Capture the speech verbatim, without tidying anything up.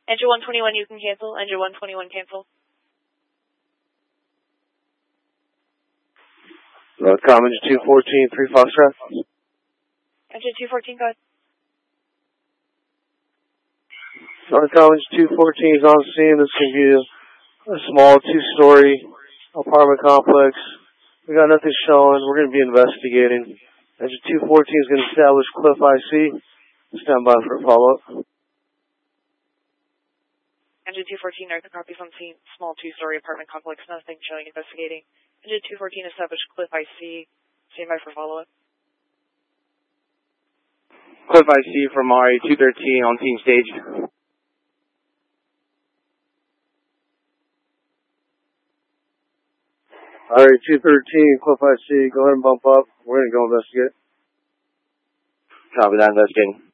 Engine one twenty-one, you can cancel. Engine one twenty-one, cancel. Northcom, engine two fourteen, three Foxtrot. Engine two fourteen, go ahead. Northcom, engine two fourteen is on scene. This can be a, a small two-story apartment complex. We got nothing showing. We're going to be investigating. Engine two fourteen is going to establish Cliff I C. Stand by for a follow-up. Engine two fourteen, North copies on scene. Small two-story apartment complex. Nothing showing, investigating. Engine two fourteen established Cliff I C. Stand by for follow-up. Cliff I C from R A two thirteen on team stage. R A two thirteen, Cliff I C, go ahead and bump up. We're going to go investigate. Copy that, investigating.